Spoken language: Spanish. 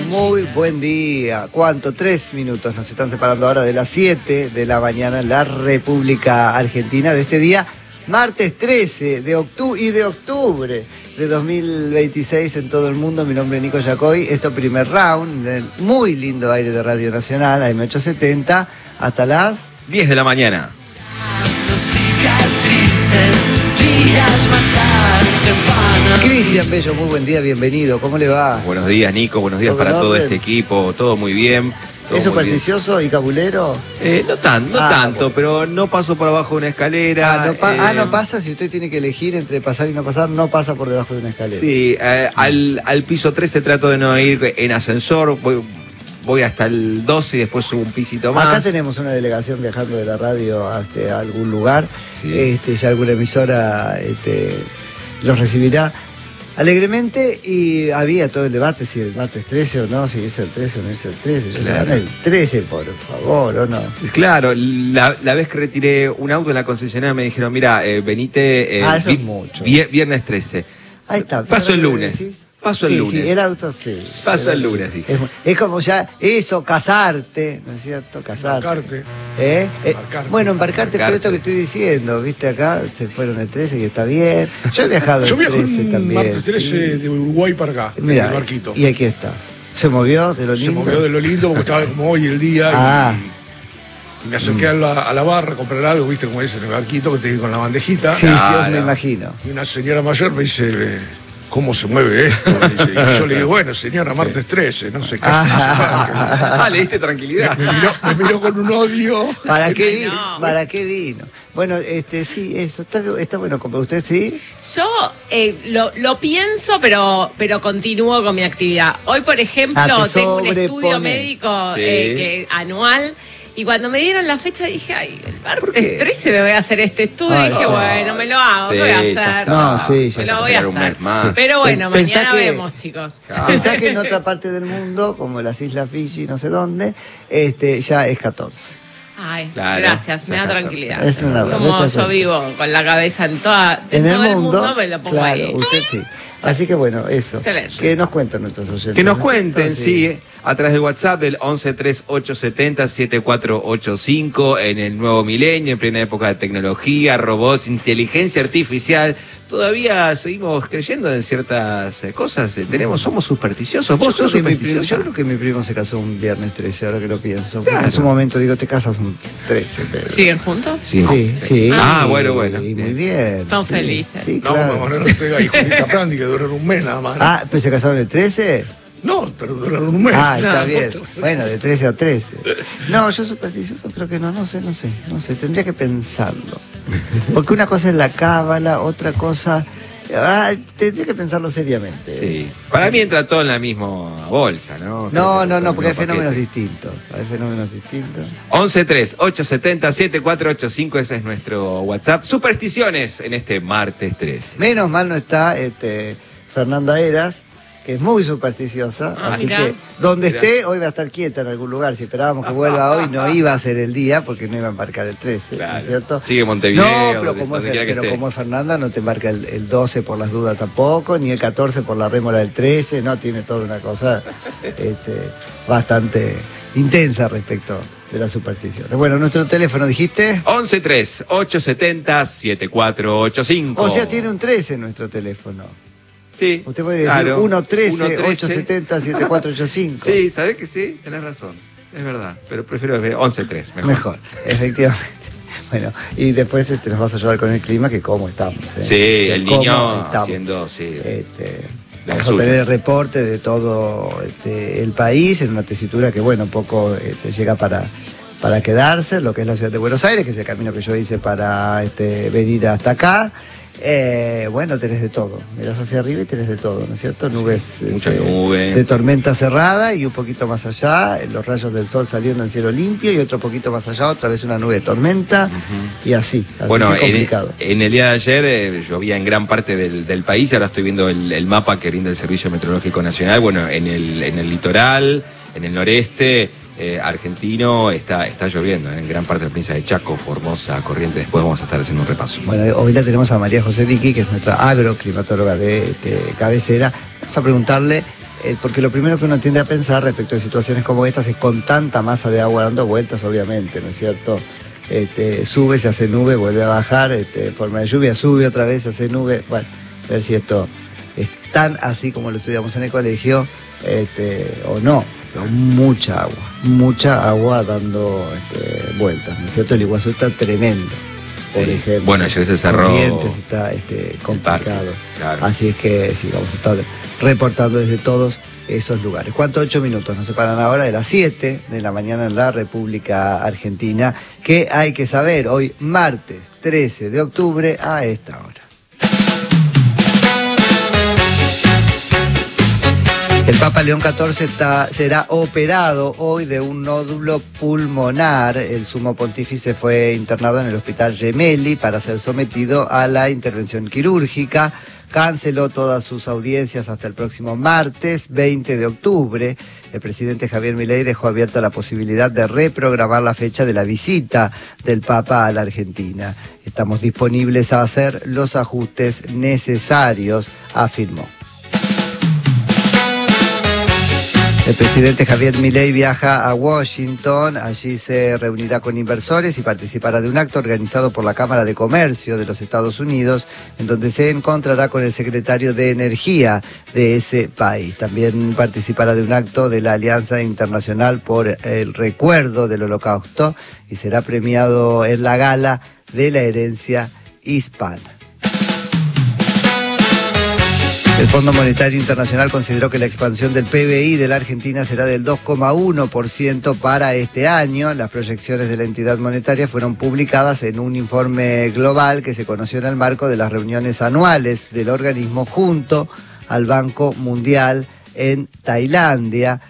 muy buen día. ¿Cuánto? 3 minutos nos están separando ahora de las 7 de la mañana en la República Argentina de este día, martes 13 de octubre de 2026 en todo el mundo. Mi nombre es Nico Yacoy. Esto primer round, muy lindo aire de Radio Nacional, AM870, hasta las 10 de la mañana. Cristian Bello, muy buen día, bienvenido. ¿Cómo le va? Buenos días, Nico. Buenos días para todo este equipo. Todo muy bien. ¿Es supersticioso y cabulero? No tanto, pero no paso por abajo de una escalera. No pasa. Si usted tiene que elegir entre pasar y no pasar, no pasa por debajo de una escalera. Sí, al piso 13 trato de no ir en ascensor. Voy hasta el 12 y después subo un pisito más. Acá tenemos una delegación viajando de la radio hasta algún lugar. Sí. Ya alguna emisora los recibirá alegremente, y había todo el debate si el martes 13 o no, si es el 13 o no es el 13. Yo claro. El 13, por favor, ¿o no? Claro, la vez que retiré un auto en la concesionaria me dijeron, mira, venite eso es mucho. Viernes 13. Ahí está. Paso el lunes. Paso el lunes. Sí, el auto sí. Paso el lunes, dije. Es como ya eso, casarte, ¿no es cierto? Casarte. Embarcarte. Bueno, embarcarte por esto que estoy diciendo, viste, acá se fueron el 13 y está bien. Yo he viajado el 13 también. Martes 13 de Uruguay para acá, mirá, el barquito. Y aquí estás. ¿Se movió de lo lindo? Se movió de lo lindo porque estaba como hoy el día y me acerqué a la barra a comprar algo, viste como es en el barquito que te con la bandejita. Sí, me imagino. Y una señora mayor me dice, ¿cómo se mueve esto? Y yo le digo, bueno, señora, martes 13, no sé qué. Le diste tranquilidad. Me miró con un odio. ¿Para qué vino? No. ¿Para qué vino? Bueno, sí, eso, está bueno. ¿Usted sí? Yo lo pienso, pero continúo con mi actividad. Hoy, por ejemplo, tengo un estudio médico anual. Y cuando me dieron la fecha dije, ay, el martes 13 me voy a hacer este estudio. Y dije, bueno, me lo hago, ¿qué voy a hacer? Me lo voy a hacer. Pero bueno, mañana vemos, chicos. Pensá que en otra parte del mundo, como las Islas Fiji, no sé dónde, ya es 14. Ay, claro, gracias, me da 14. Tranquilidad. Es como yo vivo con la cabeza en todo el mundo, me lo pongo ahí. Usted sí. Así que bueno, eso. Excelente. Que nos cuentan nuestros oyentes. Que nos cuenten, sí, a través del WhatsApp del 1138707485, en el nuevo milenio, en plena época de tecnología, robots, inteligencia artificial. Todavía seguimos creyendo en ciertas cosas. Somos supersticiosos. ¿Vos sos supersticioso? Yo creo que mi primo se casó un viernes 13, ahora que lo pienso. Claro. En su momento digo, te casas un 13. Pero... ¿Siguen juntos? Sí. Bueno. Y muy bien. Están felices. Sí, claro. No, Ortega y Julieta Prandi, que duraron un mes nada más. ¿Pero se casaron el 13? No, pero duraron un mes. Está bien. Bueno, de 13 a 13. No, yo supersticioso creo que no sé. Tendría que pensarlo. Porque una cosa es la cábala, otra cosa... tendría que pensarlo seriamente. Sí. Para mí entra todo en la misma bolsa, ¿no? No, porque hay fenómenos distintos. 113-870-7485, ese es nuestro WhatsApp. Supersticiones en este martes 13. Menos mal no está Fernanda Eras, que es muy supersticiosa, así que donde esté, hoy va a estar quieta en algún lugar. Si esperábamos que vuelva hoy, no iba a ser el día, porque no iba a embarcar el 13, ¿no es cierto? Sigue Montevideo. No, pero como es Fernanda, no te embarca el 12 por las dudas tampoco, ni el 14 por la rémora del 13, no, tiene toda una cosa bastante intensa respecto de las supersticiones. Bueno, nuestro teléfono, ¿dijiste? 113-870-7485. O sea, tiene un 13 en nuestro teléfono. Sí. Usted puede decir 113-870-7485. Sí, ¿sabés que sí? Tenés razón. Es verdad. Pero prefiero 11-3. Mejor, efectivamente. Bueno, y después nos vas a ayudar con el clima, que cómo estamos. Sí, el niño haciendo... Vamos a tener el reporte de todo el país en una tesitura que, bueno, un poco llega para quedarse, lo que es la ciudad de Buenos Aires, que es el camino que yo hice para venir hasta acá. Bueno, tenés de todo. Mirás hacia arriba y tenés de todo, ¿no es cierto? Nubes. Mucha nube. De tormenta cerrada, y un poquito más allá, los rayos del sol saliendo en cielo limpio, y otro poquito más allá, otra vez una nube de tormenta, y así bueno, complicado. En el día de ayer llovía en gran parte del país. Ahora estoy viendo el mapa que brinda el Servicio Meteorológico Nacional. Bueno, en el litoral, en el noreste argentino está lloviendo en gran parte de la provincia de Chaco, Formosa, Corrientes. Después vamos a estar haciendo un repaso. Bueno, hoy la tenemos a María José Diqui, que es nuestra agroclimatóloga de cabecera. Vamos a preguntarle porque lo primero que uno tiende a pensar respecto de situaciones como estas es con tanta masa de agua dando vueltas, obviamente, ¿no es cierto? Sube, se hace nube, vuelve a bajar, en forma de lluvia, sube otra vez, se hace nube. Bueno, a ver si esto es tan así como lo estudiamos en el colegio, o no. Pero mucha agua dando vueltas, ¿no es cierto? El Iguazú está tremendo, por ejemplo. Bueno, ayer se cerró. Corrientes está complicado. Claro. Así es que sí, vamos a estar reportando desde todos esos lugares. ¿Cuánto? 8 minutos nos separan ahora de las 7 de la mañana en la República Argentina. ¿Qué hay que saber hoy, martes 13 de octubre, a esta hora? El Papa León XIV será operado hoy de un nódulo pulmonar. El sumo pontífice fue internado en el hospital Gemelli para ser sometido a la intervención quirúrgica. Canceló todas sus audiencias hasta el próximo martes 20 de octubre. El presidente Javier Milei dejó abierta la posibilidad de reprogramar la fecha de la visita del Papa a la Argentina. Estamos disponibles a hacer los ajustes necesarios, afirmó. El presidente Javier Milei viaja a Washington, allí se reunirá con inversores y participará de un acto organizado por la Cámara de Comercio de los Estados Unidos, en donde se encontrará con el secretario de Energía de ese país. También participará de un acto de la Alianza Internacional por el Recuerdo del Holocausto y será premiado en la Gala de la Herencia Hispana. El Fondo Monetario Internacional consideró que la expansión del PBI de la Argentina será del 2,1% para este año. Las proyecciones de la entidad monetaria fueron publicadas en un informe global que se conoció en el marco de las reuniones anuales del organismo junto al Banco Mundial en Tailandia.